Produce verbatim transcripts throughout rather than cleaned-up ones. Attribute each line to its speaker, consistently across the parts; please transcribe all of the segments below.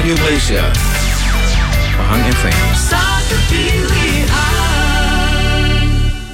Speaker 1: Radio Malaysia Pahang F M.
Speaker 2: Satu pilihan.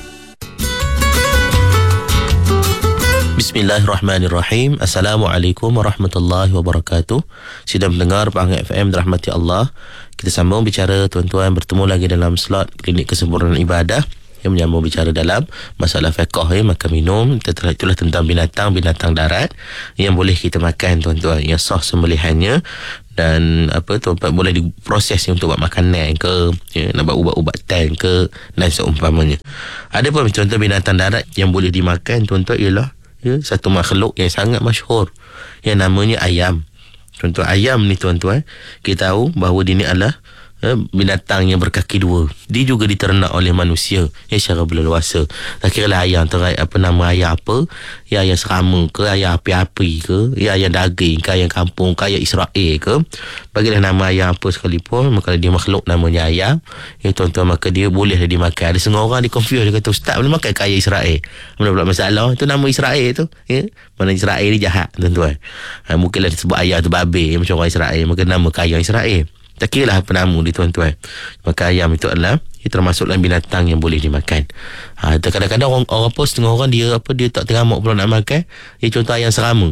Speaker 3: Bismillahirrahmanirrahim. Assalamualaikum warahmatullahi wabarakatuh. Sidang mendengar Pahang F M dirahmati Allah. Kita sambung bicara tuan-tuan, bertemu lagi dalam slot Klinik Kesempurnaan Ibadah yang menyambung bicara dalam masalah fiqh ya, makan minum. Itulah, itulah tentang binatang-binatang darat yang boleh kita makan tuan-tuan, yang sah sembelihannya dan apa tuan-tuan boleh diproses untuk buat makanan ke ya, nak buat ubat-ubatan ke dan seumpamanya. Ada pun contoh binatang darat yang boleh dimakan tuan-tuan ialah ya, satu makhluk yang sangat masyhur yang namanya ayam. Contoh ayam ni tuan-tuan, kita tahu bahawa dia ni adalah eh, binatang yang berkaki dua. Dia juga diternak oleh manusia ya, secara berleluasa. Tak kira lah ayam terai apa nama ayam apa, ya ayam serama ke, ayam api-api ke, ya ayam daging ke, ayam kampung ke, ayam Israel ke, bagilah nama ayam apa sekalipun, maka dia makhluk namanya ayam ya tuan-tuan, maka dia boleh dimakan. Ada setengah orang dia confuse, dia kata ustaz boleh makan ke ayam Israel? Mana pula masalah itu nama Israel tu ya? Mana Israel ni jahat tuan-tuan. Ha, mungkinlah disebut ayam tu babi macam orang Israel, maka nama ke ayam Israel. Tak kira lah apa nama dia tuan-tuan. Maka ayam itu adalah ia termasuk dalam binatang yang boleh dimakan. Ha, kadang-kadang orang, orang apa setengah orang dia apa dia tak teramak pula nak makan. Ia contoh ayam serama.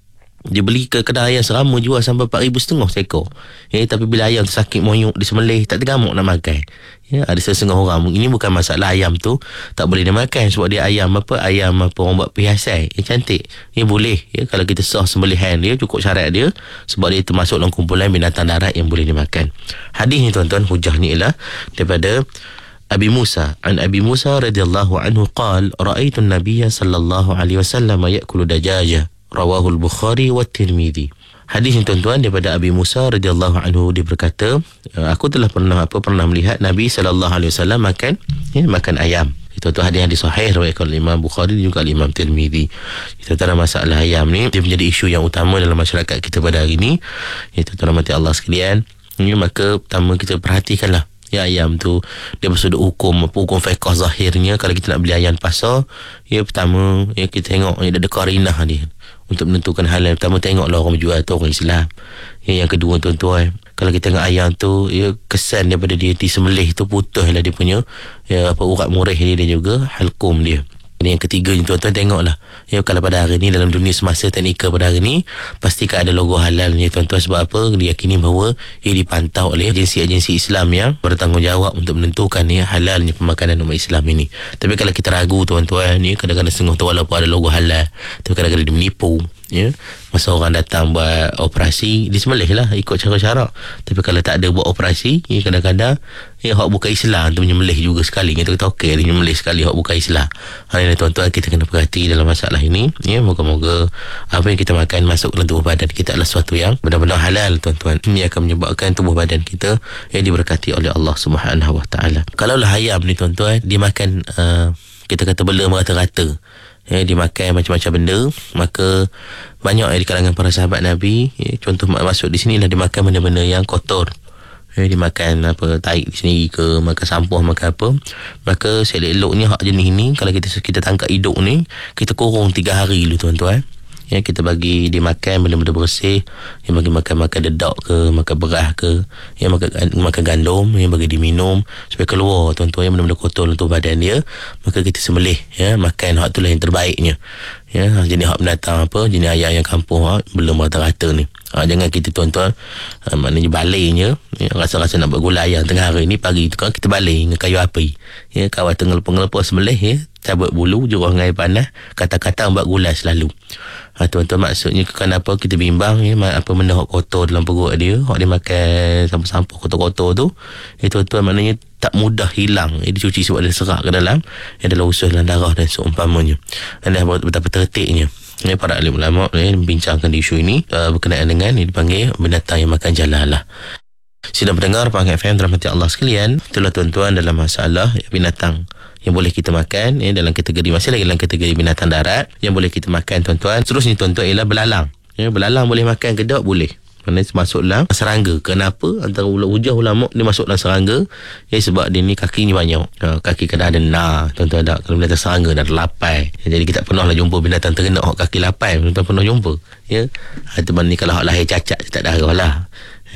Speaker 3: Dia beli ke kedai ayam serama jual sampai empat ribu setengah seekor. Ya, tapi bila ayam tu sakit moyuk disembelih tak teramak nak makan. Ya, ada setengah orang. Ini bukan masalah ayam tu tak boleh dimakan sebab dia ayam apa ayam apa orang buat perhiasan yang cantik. Ini boleh ya, kalau kita sah sembelihan dia cukup syarat dia sebab dia termasuk dalam kumpulan binatang darat yang boleh dimakan. Hadis ni tuan-tuan, hujah ni ialah daripada Abi Musa, an Abi Musa radhiyallahu anhu qala ra'aitu an-nabiyya sallallahu alaihi wasallam ya'kulu dajaja, rawahu al-Bukhari wa Tirmizi. Hadis ni tuan-tuan daripada Abi Musa radhiyallahu anhu, dia berkata, aku telah pernah apa pernah melihat Nabi sallallahu alaihi wasallam makan ya, makan ayam. Itu tu hadis hadis sahih riwayat Imam Bukhari dan juga Imam Tirmizi. Itu tentang masalah ayam ni dia menjadi isu yang utama dalam masyarakat kita pada hari ini. Itu rahmati Allah sekalian. Ya, maka pertama kita perhatikanlah ya, ayam tu dia bersudut hukum apa hukum fiqh zahirnya. Kalau kita nak beli ayam pasar, ya pertama ya kita tengok ya, ada qarinah dia untuk menentukan halal. Pertama tengoklah orang menjual tu orang Islam. Ya, yang kedua tuan-tuan, kalau kita tengok ayam tu ya kesan daripada dia disembelih tu putuslah dia punya ya apa urat murih dia dan juga halkum dia. Ini yang ketiga ni tuan-tuan, tengoklah ya kalau pada hari ni dalam dunia semasa teknikal pada hari ni pastikan ada logo halal ni tuan-tuan. Sebab apa? Diyakini bahawa ia dipantau oleh agensi-agensi Islam yang bertanggungjawab untuk menentukan ya halalnya pemakanan umat Islam ini. Tapi kalau kita ragu tuan-tuan ni, kadang-kadang setengah tu walaupun ada logo halal tapi kadang-kadang dia menipu ya. Masa orang datang buat operasi disembelih lah ikut cara syarak, tapi kalau tak ada buat operasi ya, kadang-kadang ya hak bukan Islam tu menyembelih juga sekali. Kita kata okey dia menyembelih sekali hak bukan Islam. Ha, ini tuan-tuan kita kena perhati dalam masalah ini ya. Moga-moga apa yang kita makan masuk dalam tubuh badan kita adalah sesuatu yang benar-benar halal tuan-tuan. Ini akan menyebabkan tubuh badan kita yang diberkati oleh Allah Subhanahu Wa Taala. Kalau lah ayam ni tuan-tuan dimakan uh, kita kata bela merata-rata ya, dimakan macam-macam benda, maka banyak di kalangan para sahabat Nabi ya, contoh masuk di sini lah dimakan benda-benda yang kotor ya, dimakan apa taik sendiri ke, makan sampah, makan apa, maka selok-eloknya hak jenis ni kalau kita kita tangkap hidup ni kita kurung tiga hari dulu tuan-tuan ya, kita bagi dia makan benda-benda bersih ya, bagi makan makan dedak ke, makan beras ke ya, makan makan gandum ya, bagi dia minum supaya keluar tuan-tuan yang benda-benda kotor untuk badan dia, maka kita sembelih ya, makan hak itulah yang terbaiknya ya. Jenis hak binatang apa, jenis ayam yang kampung ha, belum rata-rata ni ha, jangan kita tuan-tuan ha, maknanya balaynya ya, rasa-rasa nak buat gulai ayam tengah hari ni, pagi tu kan kita balay dengan kayu api ya, kawal tengel-pengelapa sembelih ya, cabut bulu, jurah dengan air panas, kata-kata buat gulai selalu. Ha, tuan-tuan maksudnya kenapa kita bimbang ya, apa benda hak kotor dalam perut dia, hak dia makan sampah-sampah kotor-kotor tu ya, tuan-tuan maknanya tak mudah hilang ya, dicuci sebab dia serak ke dalam ya, dalam usus dalam darah dan seumpamanya. Dan dah betapa tertiknya ya, para alim ulama ya, membincangkan isu ini uh, berkenaan dengan yang dipanggil binatang yang makan jalalah. Sidang pendengar Pahang F M dirahmati Allah sekalian, itulah tuan-tuan dalam masalah ya, binatang yang boleh kita makan ya, dalam kategori masih lagi dalam kategori binatang darat yang boleh kita makan tuan-tuan. Seterusnya tuan-tuan ialah belalang ya, belalang boleh makan ke tak? Boleh. Kerana masuk dalam serangga. Kenapa? Antara hujah ulama dia masuk dalam serangga ya, sebab dia ni kaki ni banyak ha, kaki kadang ada nar tuan-tuan tak? Kalau binatang serangga dah ada lapai ya, jadi kita tak pernah lah jumpa binatang ternak hak kaki lapai, tuan-tuan pernah jumpa ya. Itu mana ni kalau hak lahir cacat tak darah lah.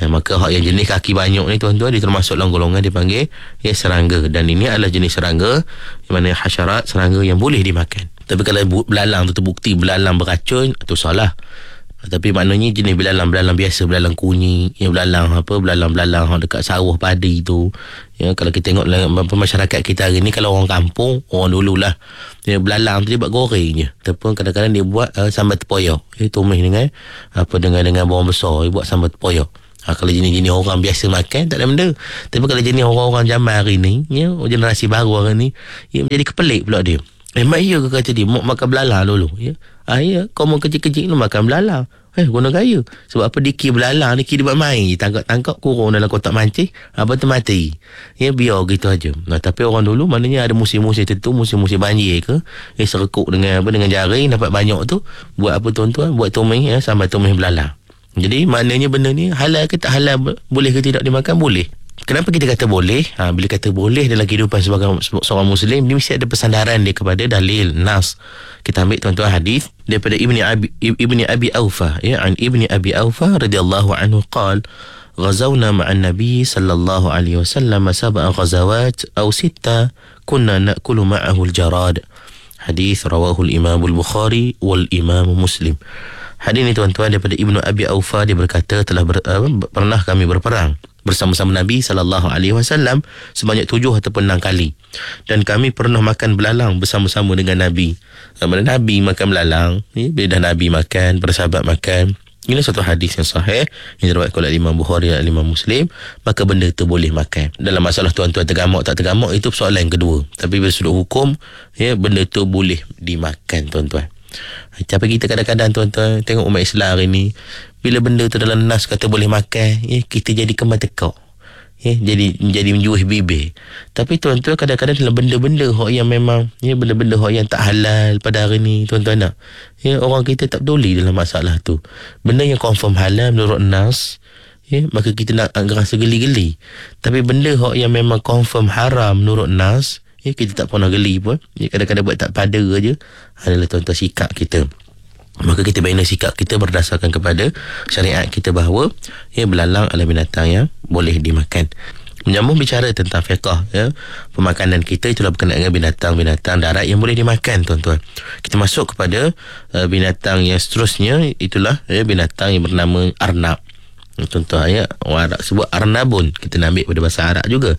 Speaker 3: Ya, maka hak yang jenis kaki banyak ni tuan-tuan, dia termasuk dalam golongan dipanggil ya, serangga. Dan ini adalah jenis serangga di mana hasyarat, serangga yang boleh dimakan. Tapi kalau belalang tu terbukti belalang beracun, itu salah. Tapi maknanya jenis belalang-belalang biasa, belalang kunyit, ya, belalang apa, belalang-belalang dekat sawah padi tu. Ya, kalau kita tengok masyarakat kita hari ni, kalau orang kampung, orang dululah, ya, belalang tu dia buat goreng je. Ataupun kadang-kadang dia buat uh, sambal tepoyak. Ya, tumis dengan apa dengan dengan bawang besar, dia buat sambal tepoyak. Ha, kalau jenis-jenis orang biasa makan, tak ada benda. Tapi kalau jenis orang-orang zaman hari ni, ya, generasi baru hari ni, ya, menjadi kepelik pula dia. Eh, mak iya ke kata dia, mak makan belalang dulu. Ya, ah, ya, kau mau kecil-kecil lu makan belalang. Eh, guna gaya. Sebab apa, dia kira belalang ni, kira dia buat main. Tangkap-tangkap, kurung dalam kotak mancing, apa tu mati. Ya, biar gitu aja. Nah, tapi orang dulu, maknanya ada musim-musim tertentu, musim-musim banjir ke, eh, serekuk dengan apa, dengan jaring, dapat banyak tu, buat apa tuan-tuan, buat tumis, ya, sampai tumis belalang. Jadi, maknanya benda ni, halal ke tak halal, boleh ke tidak dimakan, boleh. Kenapa kita kata boleh? Ha, bila kata boleh dalam kehidupan sebagai seorang Muslim, dia mesti ada pesandaran dia kepada dalil, nas. Kita ambil tuan-tuan hadis daripada Ibni Abi, Ibni Abi Aufa, ya, an Ibni Abi Aufa radhiyallahu anhu qala غزونا مع النبي صلى الله عليه وسلم سبع غزوات أو ستة كنا نأكل معه الجراد. Hadis rawahu al-Imam al-Bukhari wal-Imam Muslim. Hadis ni tuan-tuan daripada Ibnu Abi Aufa, dia berkata telah ber, uh, pernah kami berperang bersama-sama Nabi sallallahu alaihi wasallam sebanyak tujuh ataupun enam kali, dan kami pernah makan belalang bersama-sama dengan Nabi. Mana Nabi makan belalang ni, bila dah Nabi makan, para sahabat makan. Ini satu hadis yang sahih yang diriwayatkan oleh Imam Bukhari dan Imam Muslim. Maka benda itu boleh makan. Dalam masalah tuan-tuan tergamak tak tergamak, itu persoalan yang kedua. Tapi bila sudut hukum, ya, benda itu boleh dimakan tuan-tuan. Tapi kita kadang-kadang tuan-tuan tengok umat Islam hari ni, bila benda tu dalam nas kata boleh makan, ya, kita jadi kembang tekak, ya, jadi jadi menjuih bibir. Tapi tuan-tuan kadang-kadang dalam benda-benda hak yang memang, ya, benda-benda hak yang tak halal pada hari ni tuan-tuan nak, ya, orang kita tak peduli dalam masalah tu. Benda yang confirm halal menurut nas, ya, maka kita nak rasa geli-geli. Tapi benda hak yang memang confirm haram menurut nas, ya, kita tak pernah geli pun. Ya, kadang-kadang buat tak pada je adalah tuan-tuan sikap kita. Maka kita bina sikap kita berdasarkan kepada syariat kita bahawa, ya, belalang adalah binatang yang boleh dimakan. Menyambung bicara tentang fiqh, ya, pemakanan kita itulah berkenaan dengan binatang-binatang darat yang boleh dimakan tuan-tuan. Kita masuk kepada uh, binatang yang seterusnya, itulah, ya, binatang yang bernama arnab. Tuan-tuan, ya, orang Arab sebut arnabun, kita nak ambil pada bahasa Arab juga.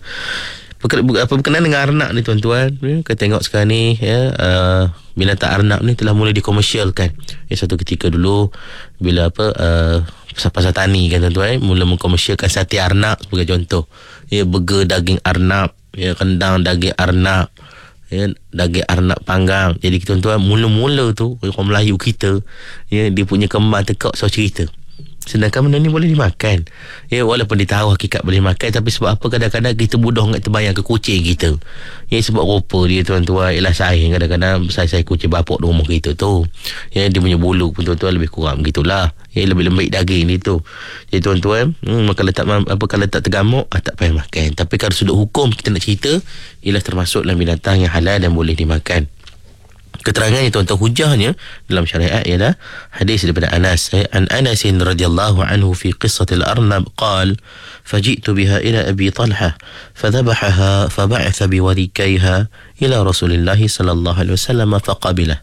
Speaker 3: Apa berkenaan dengan arnab ni tuan-tuan, ya, kita tengok sekarang ni, ya, uh, binatang arnab ni telah mula dikomersialkan. Ya, satu ketika dulu bila apa uh, pasar-pasar tani kan tuan-tuan, eh, mula mengkomersialkan sate arnab sebagai contoh. Ya, burger daging arnab, ya, rendang daging arnab, ya, daging arnab panggang. Jadi tuan-tuan, mula-mula tu orang Melayu kita, ya, dia punya kembang tekak so cerita. Sedangkan benda ni boleh dimakan. Ya, walaupun dia tahu hakikat boleh makan, tapi sebab apa kadang-kadang kita mudah nak terbayang ke kucing kita. Ya, sebab rupa dia tuan-tuan, ialah sayang kadang-kadang saya-saya kucing bapak di rumah kita tu. Ya, dia punya bulu pun tuan-tuan lebih kurang begitulah. Ya, lebih lembik daging dia tu. Jadi tuan-tuan, hmm, kalau tak apa kalau tak tergamuk, ah, tak payah makan. Tapi kalau sudut hukum kita nak cerita, ialah termasuk dalam binatang yang halal dan boleh dimakan. Keterangannya tuan-tuan, hujahnya dalam syariat ialah hadis daripada Anas, an Anas radhiyallahu anhu fi qissatil arnab qala faji'tu biha ila Abi Talha fadhabahaha fab'atha biwarikaiha ila Rasulillah sallallahu alaihi wasallam faqabilah.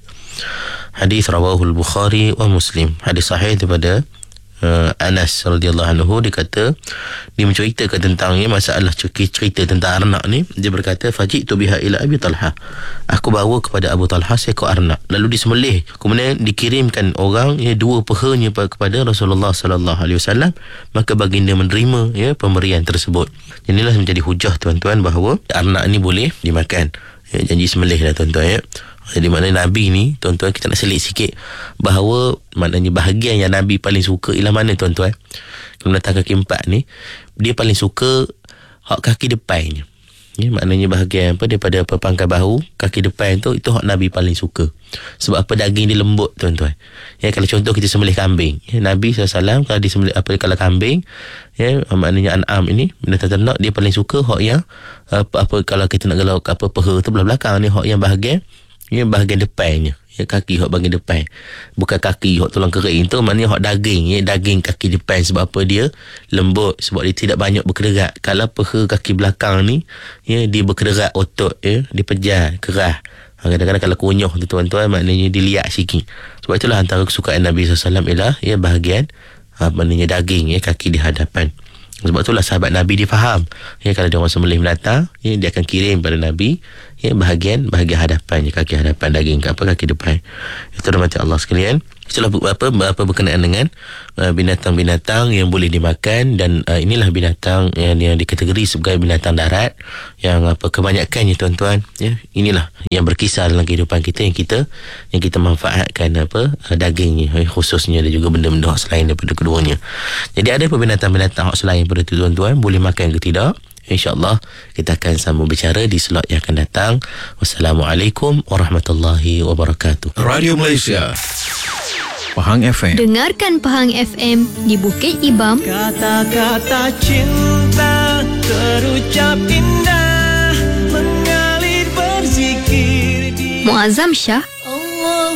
Speaker 3: Hadis rawahu al-Bukhari wa Muslim. Hadis sahih daripada Uh, Anas radhiyallahu anhu, dia kata, dia menceritakan tentang ya, masalah cerita tentang arnab ni. Dia berkata, faji'tu biha ila Abi Talha, aku bawa kepada Abu Talha seekor arnab, lalu disembelih, kemudian dikirimkan orang, ya, dua pehanya kepada Rasulullah sallallahu alaihi wasallam, maka baginda menerima, ya, pemberian tersebut. Inilah menjadi hujah tuan-tuan bahawa arnab ni boleh dimakan. Ya, janji sembelih dah tuan-tuan, ya. Jadi maknanya Nabi ni tuan-tuan, kita nak selit sikit bahawa maknanya bahagian yang Nabi paling suka ialah mana tuan-tuan? Kalau datang kaki empat ni, dia paling suka hak kaki depannya. Ya, maknanya bahagian apa daripada apa pangkal bahu, kaki depan tu, itu hak Nabi paling suka. Sebab apa? Daging dia lembut tuan-tuan. Ya, kalau contoh kita sembelih kambing, ya, Nabi sallallahu alaihi wasallam kalau disembelih apa kalau kambing, ya, maknanya an'am ini binatang ternak, dia paling suka hak yang apa, apa kalau kita nak gelar apa peha tu belah belakang ni, hak yang bahagian, ya, bahagian depannya. Ya, kaki hok bahagian depan. Bukan kaki hok tulang kering tu, maknanya hok daging, ya, daging kaki depan. Sebab apa dia lembut, sebab dia tidak banyak berkederat. Kalau peha kaki belakang ni, ya, dia berkederat otot, ya, dia pejar, kerah. Kadang-kadang kalau kunyuh tu tuan-tuan, maknanya dia liat sikit. Sebab itulah antara kesukaan Nabi sallallahu alaihi wasallam ialah, ya, bahagian ha, maknanya daging, ya, kaki di hadapan. Sebab itulah sahabat Nabi dia faham, ya, kalau dia orang sembelih binatang, ya, dia akan kirim pada Nabi, ya, bahagian bahagian hadapan, ya, kaki hadapan, daging ke apa, kaki depan. Itu rahmati Allah sekalian. Itulah apa, apa berkenaan dengan uh, binatang-binatang yang boleh dimakan. Dan uh, inilah binatang yang, yang dikategori sebagai binatang darat, yang apa kebanyakannya tuan-tuan, ya, inilah yang berkisar dalam kehidupan kita, yang kita yang kita manfaatkan apa uh, dagingnya, ya, khususnya, dan juga benda-benda selain daripada keduanya. Jadi ada apa binatang-binatang selain daripada itu tuan-tuan, boleh makan ke tidak? InsyaAllah kita akan sambung bicara di slot yang akan datang. Wassalamualaikum warahmatullahi wabarakatuh.
Speaker 1: Radio Malaysia, Pahang F M.
Speaker 2: Dengarkan Pahang F M di Bukit Ibam.
Speaker 4: Kata-kata cinta terucap indah, mengalir berzikir di
Speaker 2: Muazzam Shah